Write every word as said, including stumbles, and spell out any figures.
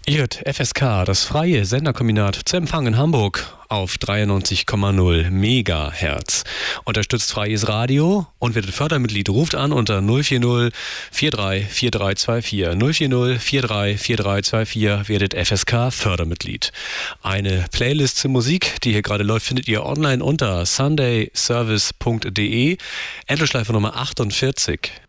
Ihr hört F S K, das freie Senderkombinat, zu Empfang in Hamburg auf dreiundneunzig Komma null Megahertz. Unterstützt freies Radio und werdet Fördermitglied. Ruft an unter null vier null vier drei vier drei zwei vier. null vier null vier drei vier drei zwei vier werdet F S K Fördermitglied. Eine Playlist zur Musik, die hier gerade läuft, findet ihr online unter sunday service punkt de. Endlosschleife Nummer achtundvierzig.